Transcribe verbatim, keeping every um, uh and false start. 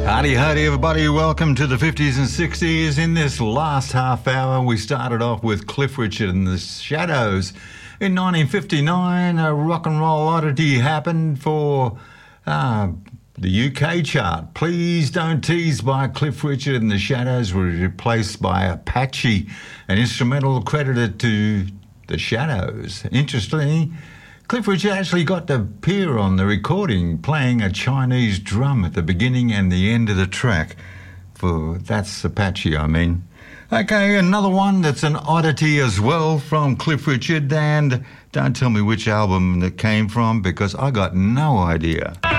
Howdy, howdy, everybody. Welcome to the fifties and sixties. In this last half hour, we started off with Cliff Richard and the Shadows. In nineteen fifty-nine, a rock and roll oddity happened for uh, the U K chart. Please Don't Tease by Cliff Richard and the Shadows were replaced by Apache, an instrumental credited to the Shadows. Interestingly, Cliff Richard actually got to appear on the recording playing a Chinese drum at the beginning and the end of the track. For that's Apache, I mean. Okay, another one that's an oddity as well from Cliff Richard, and don't tell me which album that came from because I got no idea.